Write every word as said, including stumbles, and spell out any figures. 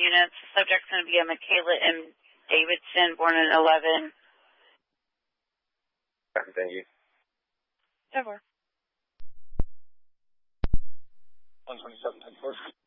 units. The subject's going to be a Michaela M. Davidson, born in eleven. Thank you. Over. one twenty-seven, ten four.